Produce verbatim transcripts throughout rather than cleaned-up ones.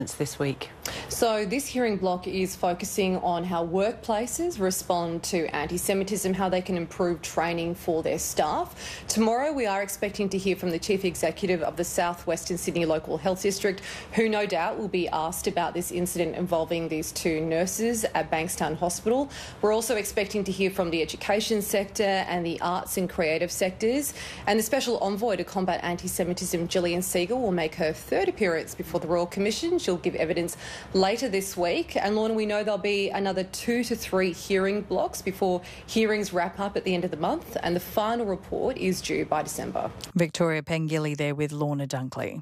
this week. So this hearing block is focusing on how workplaces respond to anti-Semitism, how they can improve training for their staff. Tomorrow we are expecting to hear from the Chief Executive of the South Western Sydney Local Health District, who no doubt will be asked about this incident involving these two nurses at Bankstown Hospital. We're also expecting to hear from the education sector and the arts and creative sectors. And the Special Envoy to Combat Anti-Semitism, Gillian Siegel, will make her third appearance before the Royal Commission. She'll give evidence later this week. And Lorna, we know there'll be another two to three hearing blocks before hearings wrap up at the end of the month, and the final report is due by December. Victoria Pengilly there with Lorna Dunkley.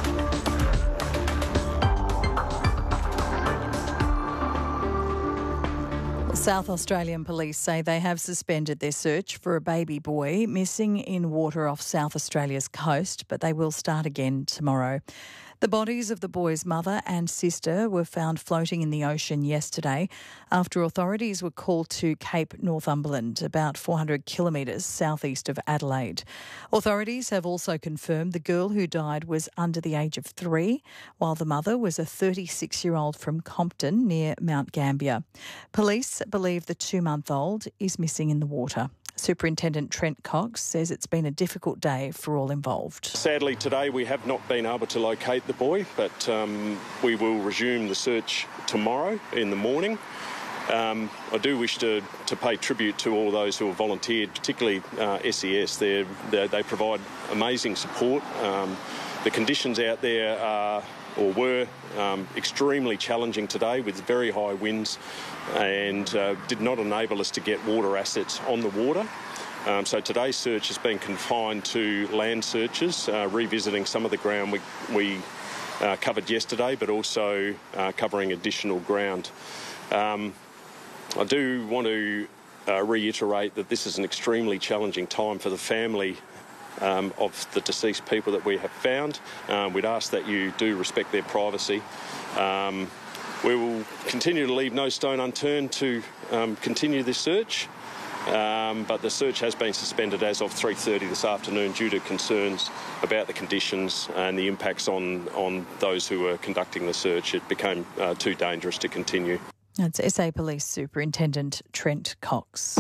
South Australian police say they have suspended their search for a baby boy missing in water off South Australia's coast, but they will start again tomorrow. The bodies of the boy's mother and sister were found floating in the ocean yesterday after authorities were called to Cape Northumberland, about four hundred kilometres southeast of Adelaide. Authorities have also confirmed the girl who died was under the age of three, while the mother was a thirty-six-year-old from Compton near Mount Gambier. Police believe the two-month-old is missing in the water. Superintendent Trent Cox says it's been a difficult day for all involved. Sadly, today we have not been able to locate the boy, but um, we will resume the search tomorrow in the morning. Um, I do wish to, to pay tribute to all those who have volunteered, particularly uh, S E S. They're, they're, they provide amazing support. Um, the conditions out there are or were um, extremely challenging today with very high winds and uh, did not enable us to get water assets on the water. Um, so today's search has been confined to land searches, uh, revisiting some of the ground we, we uh, covered yesterday, but also uh, covering additional ground. Um, I do want to uh, reiterate that this is an extremely challenging time for the family Um, of the deceased people that we have found. Um, we'd ask that you do respect their privacy. Um, we will continue to leave no stone unturned to um, continue this search, um, but the search has been suspended as of three thirty this afternoon due to concerns about the conditions and the impacts on, on those who were conducting the search. It became uh, too dangerous to continue. That's S A Police Superintendent Trent Cox.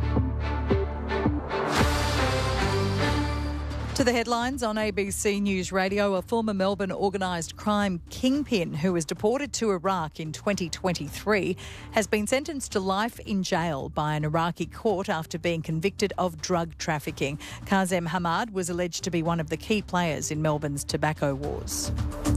To the headlines on A B C News Radio, a former Melbourne organised crime kingpin who was deported to Iraq in twenty twenty-three has been sentenced to life in jail by an Iraqi court after being convicted of drug trafficking. Kazem Hamad was alleged to be one of the key players in Melbourne's tobacco wars.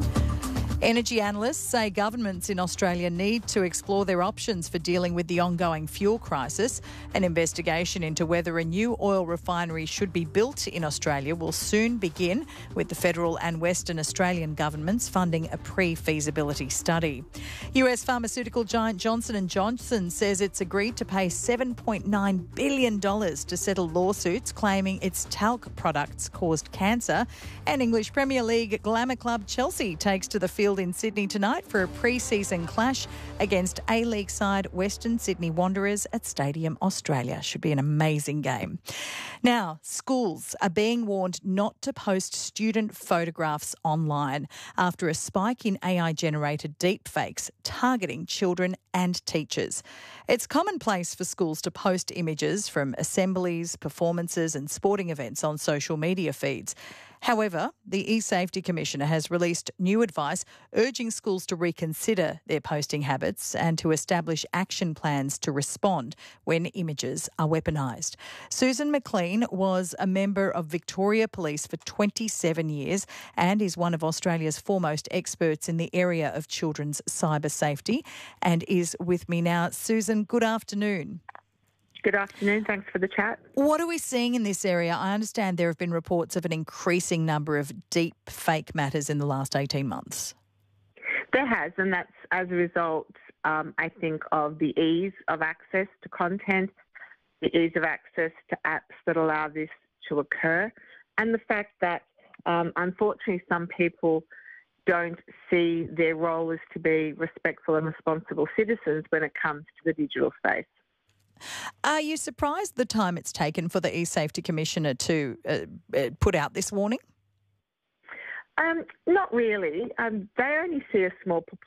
Energy analysts say governments in Australia need to explore their options for dealing with the ongoing fuel crisis. An investigation into whether a new oil refinery should be built in Australia will soon begin, with the federal and Western Australian governments funding a pre-feasibility study. U S pharmaceutical giant Johnson and Johnson says it's agreed to pay seven point nine billion dollars to settle lawsuits claiming its talc products caused cancer. And English Premier League glamour club Chelsea takes to the field in Sydney tonight for a pre-season clash against A-League side Western Sydney Wanderers at Stadium Australia. Should be an amazing game. Now, schools are being warned not to post student photographs online after a spike in A I-generated deepfakes targeting children and teachers. It's commonplace for schools to post images from assemblies, performances and sporting events on social media feeds. However, the eSafety Commissioner has released new advice urging schools to reconsider their posting habits and to establish action plans to respond when images are weaponised. Susan McLean was a member of Victoria Police for twenty-seven years and is one of Australia's foremost experts in the area of children's cyber safety and is with me now. Susan, good afternoon. Good afternoon. Thanks for the chat. What are we seeing in this area? I understand there have been reports of an increasing number of deep fake matters in the last eighteen months. There has, and that's as a result, um, I think, of the ease of access to content, the ease of access to apps that allow this to occur, and the fact that, um, unfortunately, some people don't see their role as to be respectful and responsible citizens when it comes to the digital space. Are you surprised the time it's taken for the eSafety Commissioner to uh, uh, put out this warning? Um, not really. Um, they only see a small